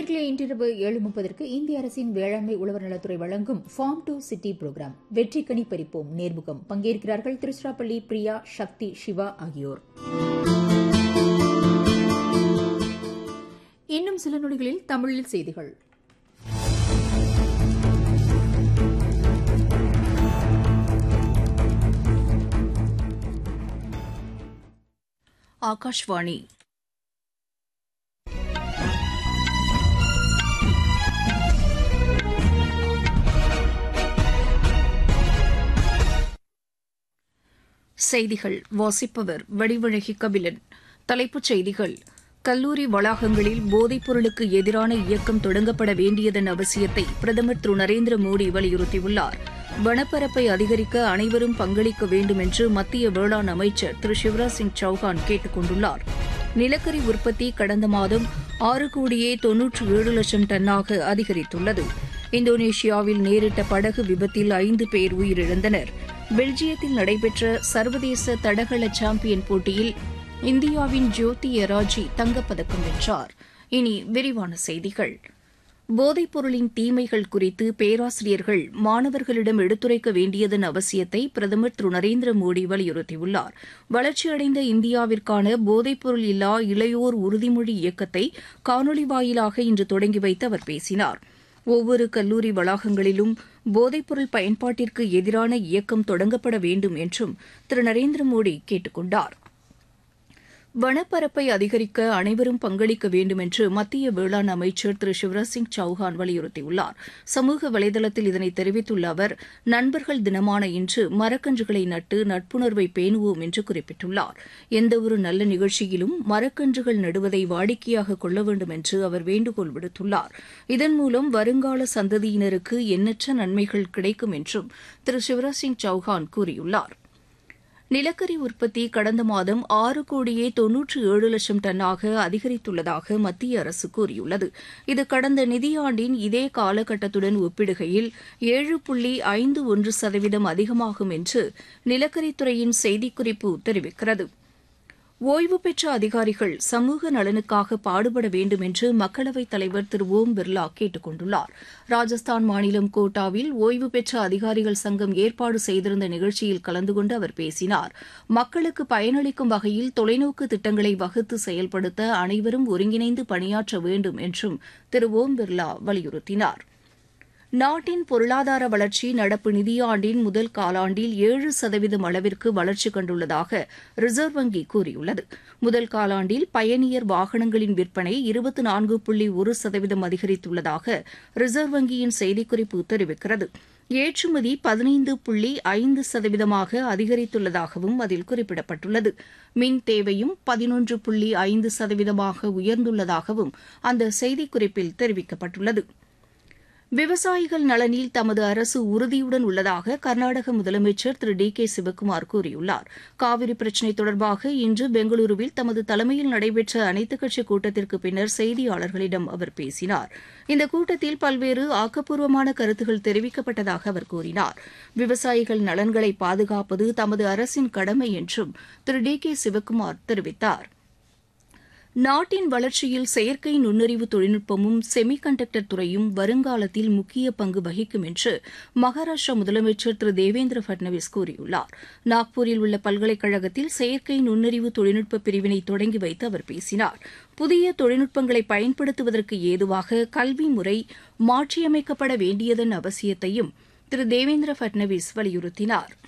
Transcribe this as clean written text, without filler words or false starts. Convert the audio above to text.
நேர்களே, இன்றிரவு 7:30 இந்திய அரசின் வேளாண்மை உழவர் நலத்துறை வழங்கும் ஃபார்ம் டு சிட்டி புரோகிராம் வெற்றிக்கனி பறிப்போம் நேர்முகம். பங்கேற்கிறார்கள் திருச்சிராப்பள்ளி பிரியா, சக்தி, சிவா ஆகியோர். இன்னும் சில நொடிகளில் தமிழில் செய்திகள். ஆகாஷ்வாணி. செய்திகள் வாசிப்பவர் வடிவழகி கபிலன். தலைப்புச் செய்திகள்: கல்லூரி வளாகங்களில் போதைப் பொருளுக்கு எதிரான இயக்கம் தொடங்கப்பட வேண்டியதன் அவசியத்தை பிரதமர் திரு நரேந்திர மோடி வலியுறுத்தியுள்ளார். வனப்பரப்பை அதிகரிக்க அனைவரும் பங்களிக்க வேண்டும் என்று மத்திய வேளாண் அமைச்சர் திரு சிவராஜ் சிங் சௌஹான் கேட்டுக் கொண்டுள்ளார். நிலக்கரி உற்பத்தி கடந்த மாதம் 6,97,00,000 டன்னாக அதிகரித்துள்ளது. இந்தோனேஷியாவில் நேரிட்ட படகு விபத்தில் 5 பேர் உயிரிழந்தனர். பெல்ஜியத்தில் நடைபெற்ற சர்வதேச தடகள சாம்பியன் போட்டியில் இந்தியாவின் ஜோதி எராஜி தங்கப்பதக்கம் வென்றார். இனி விரிவான செய்திகள். போதைப் பொருளின் தீமைகள் குறித்து பேராசிரியர்கள் மாணவர்களிடம் எடுத்துரைக்க வேண்டியதன் அவசியத்தை பிரதமர் திரு நரேந்திர மோடி வலியுறுத்தியுள்ளார். வளர்ச்சியடைந்த இந்தியாவிற்கான போதைப் பொருள் இல்லா இளையோர் உறுதிமொழி இயக்கத்தை காணொலி வாயிலாக இன்று தொடங்கி வைத்து அவர் பேசினார். ஒவ்வொரு கல்லூரி வளாகங்களிலும் போதைப்பொருள் பயன்பாட்டிற்கு எதிரான இயக்கம் தொடங்கப்பட வேண்டும் என்றும் திரு நரேந்திர மோடி கேட்டுக் கொண்டார். வனப்பரப்பை அதிகரிக்க அனைவரும் பங்களிக்க வேண்டும் என்று மத்திய வேளாண் அமைச்சர் திரு சிவராஜ் சிங் சௌஹான் வலியுறுத்தியுள்ளார். சமூக வலைதளத்தில் இதனை தெரிவித்துள்ள அவர், நண்பர்கள் தினமான இன்று மரக்கன்றுகளை நட்டு நட்புணர்வை பேணுவோம் என்று குறிப்பிட்டுள்ளார். எந்தவொரு நல்ல நிகழ்ச்சியிலும் மரக்கன்றுகள் நடுவதை வாடிக்கையாக கொள்ள வேண்டும் என்று அவர் வேண்டுகோள் விடுத்துள்ளார். இதன் மூலம் வருங்கால சந்ததியினருக்கு எண்ணற்ற நன்மைகள் கிடைக்கும் என்றும் திரு சிவராஜ் சிங் சௌஹான் கூறியுள்ளார். நிலக்கரி உற்பத்தி கடந்த மாதம் 6,97,00,000 டன்னாக அதிகரித்துள்ளதாக மத்திய அரசு கூறியுள்ளது. இது கடந்த நிதியாண்டின் இதே காலகட்டத்துடன் ஒப்பிடுகையில் 7.51% அதிகமாகும் என்று நிலக்கரித்துறையின் செய்திக்குறிப்பு தெரிவிக்கிறது. ஓய்வு பெற்ற அதிகாரிகள் சமூக நலனுக்காக பாடுபட வேண்டும் என்று மக்களவைத் தலைவர் திரு ஓம் பிர்லா கேட்டுக் கொண்டுள்ளார். ராஜஸ்தான் மாநிலம் கோட்டாவில் ஓய்வு பெற்ற அதிகாரிகள் சங்கம் ஏற்பாடு செய்திருந்த நிகழ்ச்சியில் கலந்து கொண்டு அவர் பேசினார். மக்களுக்கு பயனளிக்கும் வகையில் தொலைநோக்கு திட்டங்களை வகுத்து செயல்படுத்த அனைவரும் ஒருங்கிணைந்து பணியாற்ற வேண்டும் என்றும் திரு ஓம் பிர்லா வலியுறுத்தினார். நாட்டின் பொருளாதார வளர்ச்சி நடப்பு நிதியாண்டின் முதல் காலாண்டில் 7% அளவிற்கு வளர்ச்சி கண்டுள்ளதாக ரிசர்வ் வங்கி கூறியுள்ளது. முதல் காலாண்டில் பயணியர் வாகனங்களின் விற்பனை 24.1% அதிகரித்துள்ளதாக ரிசர்வ் வங்கியின் செய்திக்குறிப்பு தெரிவிக்கிறது. ஏற்றுமதி 15.5% அதிகரித்துள்ளதாகவும் அதில் குறிப்பிடப்பட்டுள்ளது. மின் தேவையும் 11.5% உயர்ந்துள்ளதாகவும் அந்த செய்திக்குறிப்பில் தெரிவிக்கப்பட்டுள்ளது. விவசாயிகள் நலனில் தமது அரசு உறுதியுடன் உள்ளதாக கர்நாடக முதலமைச்சர் திரு டி.கே. சிவக்குமார் கூறியுள்ளார். காவிரி பிரச்சினை தொடர்பாக இன்று பெங்களூருவில் தமது தலைமையில் நடைபெற்ற அனைத்துக் கட்சி கூட்டத்திற்கு பின்னர் செய்தியாளர்களிடம் அவர் பேசினார். இந்த கூட்டத்தில் பல்வேறு ஆக்கப்பூர்வமான கருத்துகள் தெரிவிக்கப்பட்டதாக அவர் கூறினார். விவசாயிகள் நலன்களை பாதுகாப்பது தமது அரசின் கடமை என்றும் திரு டி.கே. சிவக்குமார் தெரிவித்தார். நாட்டின் வளர்ச்சியில் செயற்கை நுண்ணறிவு தொழில்நுட்பமும் செமி கண்டக்டர் துறையும் வருங்காலத்தில் முக்கிய பங்கு வகிக்கும் என்று மகாராஷ்டிரா முதலமைச்சர் திரு தேவேந்திர பட்னவிஸ் கூறியுள்ளார். நாக்பூரில் உள்ள பல்கலைக்கழகத்தில் செயற்கை நுண்ணறிவு தொழில்நுட்ப பிரிவினை தொடங்கி வைத்து அவர் பேசினார். புதிய தொழில்நுட்பங்களை பயன்படுத்துவதற்கு ஏதுவாக கல்வி முறை மாற்றியமைக்கப்பட வேண்டியதன் அவசியத்தையும் திரு தேவேந்திர பட்னவிஸ் வலியுறுத்தினார்.